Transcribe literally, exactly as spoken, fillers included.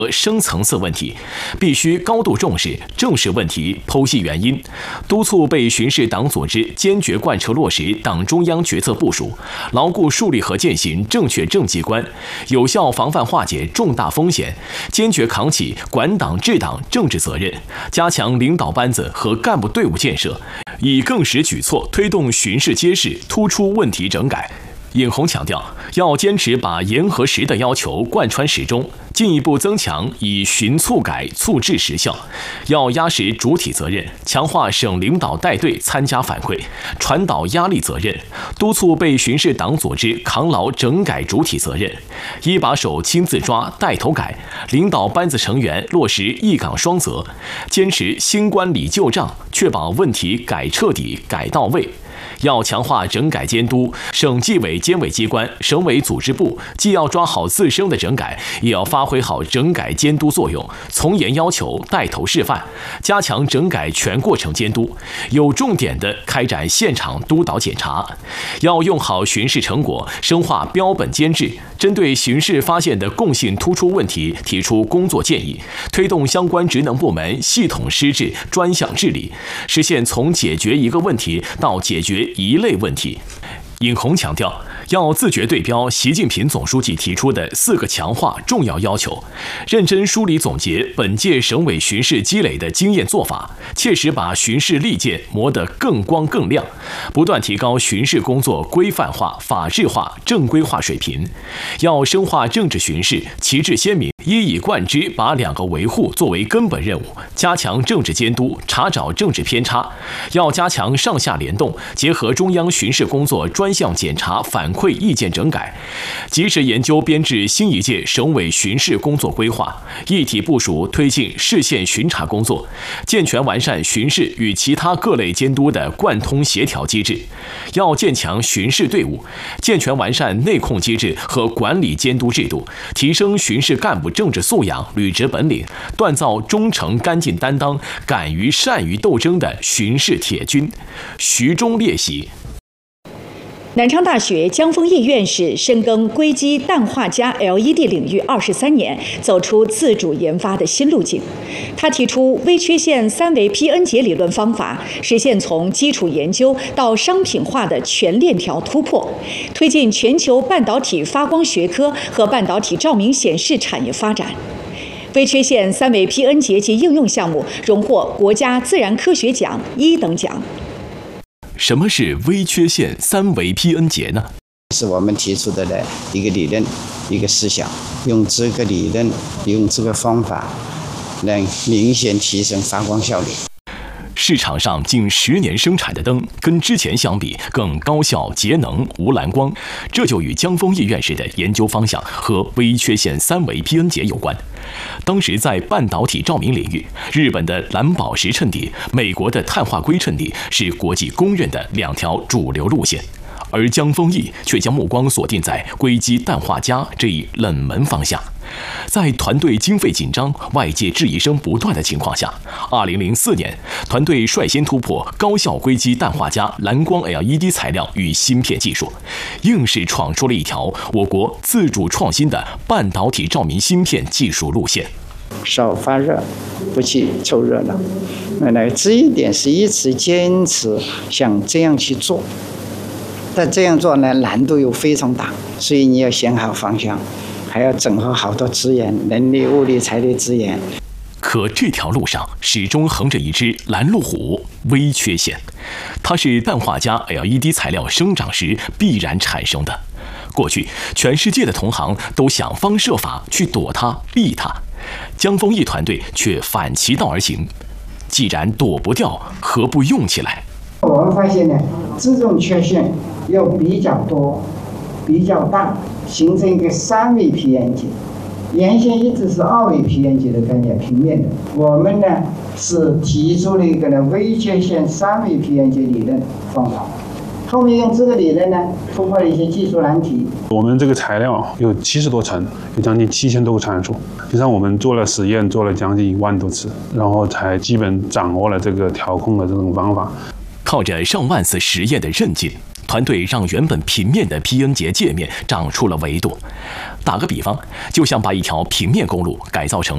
和深层次问题，必须高度重视，正视问题，剖析原因，督促被巡视党组织坚决贯彻落实党中央决策部署，牢固树立和践行正确政绩观，有效防范化解重大风险，坚决扛起管党治党政治责任，加强领导班子和干部队伍建设，以更实举措推动巡视揭示，突出问题整改。尹红强调，要坚持把严和实的要求贯穿始终，进一步增强以巡促改促治实效，要压实主体责任，强化省领导带队参加反馈，传导压力责任，督促被巡视党组织扛牢整改主体责任，一把手亲自抓带头改，领导班子成员落实一岗双责，坚持新官理旧账，确保问题改彻底、改到位。要强化整改监督，省纪委监委机关、省委组织部既要抓好自身的整改，也要发挥好整改监督作用，从严要求，带头示范，加强整改全过程监督，有重点地开展现场督导检查。要用好巡视成果，深化标本监制，针对巡视发现的共性突出问题提出工作建议，推动相关职能部门系统施治、专项治理，实现从解决一个问题到解决一类问题。尹红强调，要自觉对标习近平总书记提出的四个强化重要要求，认真梳理总结本届省委巡视积累的经验做法，切实把巡视利剑磨得更光更亮，不断提高巡视工作规范化、法治化、正规化水平。要深化政治巡视，旗帜鲜明，一以贯之把两个维护作为根本任务，加强政治监督，查找政治偏差。要加强上下联动，结合中央巡视工作专项检查反馈意见整改，及时研究编制新一届省委巡视工作规划，一体部署推进市县巡查工作，健全完善巡视与其他各类监督的贯通协调机制。要建强巡视队伍，健全完善内控机制和管理监督制度，提升巡视干部政治素养、履职本领，锻造忠诚干劲担当、敢于善于斗争的巡视铁军。徐忠列席。 南昌大学江丰义院士深耕硅基氮化镓 L E D 领域二十三年，走出自主研发的新路径。他提出微缺陷三维 P N 结理论方法，实现从基础研究到商品化的全链条突破，推进全球半导体发光学科和半导体照明显示产业发展。微缺陷三维 P N 结及应用项目荣获国家自然科学奖一等奖。 什么是微缺陷三维 P N 结呢？ 是我们提出的的一个理论，一个思想，用这个理论，用这个方法，能明显提升发光效率。 市场上近十年生产的灯，跟之前相比更高效、节能、无蓝光，这就与江丰义院士的研究方向和微缺陷三维 P N 结有关。当时在半导体照明领域，日本的蓝宝石衬底、美国的碳化硅衬底是国际公认的两条主流路线，而江丰义却将目光锁定在硅基氮化镓这一冷门方向。在团队经费紧张、外界质疑声不断的情况下，二零零四年，团队率先突破高效硅基氮化镓蓝光 L E D 材料与芯片技术，硬是闯出了一条我国自主创新的半导体照明芯片技术路线。 少发热，不去凑热闹。那这一点是一直坚持想这样去做，但这样做呢，难度又非常大，所以你要选好方向。还要整合好多资源，人力、物力、财力资源。 可这条路上始终横着一只拦路虎——微缺陷，它是氮化镓 L E D 材料生长时必然产生的。过去，全世界的同行都想方设法去躲它、避它，江丰义团队却反其道而行。既然躲不掉，何不用起来？ 我们发现呢，这种缺陷又比较多、比较大。形成一个三维 P N 结，原先一直是二维 P N 结的概念，平面的。我们呢是提出了一个呢微缺陷三维 P N 结理论方法，后面用这个理论呢突破了一些技术难题。 我们这个材料有七十多层，有将近七千多个参数。实际上我们做了实验，做了将近一万多次，然后才基本掌握了这个调控的这种方法。 靠着上万次实验的韧劲，团队让原本平面的 P N 结界面长出了维度。打个比方，就像把一条平面公路改造成